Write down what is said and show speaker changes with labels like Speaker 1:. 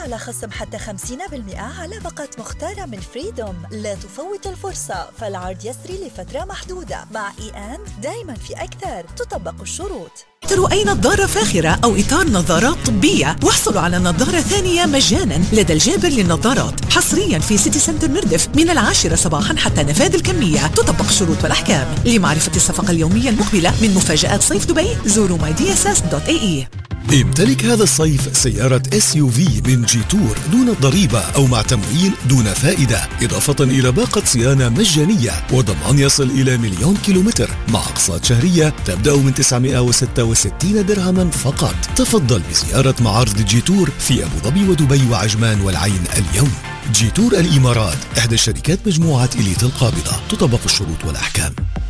Speaker 1: على خصم حتى 50% على باقة مختارة من فريدوم. لا تفوت الفرصة، فالعرض يسري لفترة محدودة. مع E&, دايما في أكثر، تطبق الشروط.
Speaker 2: اشتروا أي نظارة فاخرة أو إطار نظارات طبية واحصلوا على نظارة ثانية مجانا لدى الجابر للنظارات، حصريا في سيتي سنتر مردف من 10 صباحا حتى نفاذ الكمية. تطبق الشروط والأحكام. لمعرفة الصفقة اليومية المقبلة من مفاجآت صيف دبي زوروا mydss.ae.
Speaker 3: امتلك هذا الصيف سيارة SUV من جيتور دون الضريبة أو مع تمويل دون فائدة، إضافة إلى باقة صيانة مجانية وضمان يصل إلى 1,000,000 كيلومتر مع أقساط شهرية تبدأ من 966 درهما فقط. تفضل بزيارة معارض جيتور في أبو ظبي ودبي وعجمان والعين اليوم. جيتور الإمارات إحدى شركات مجموعة إليت القابضة. تطبق الشروط والأحكام.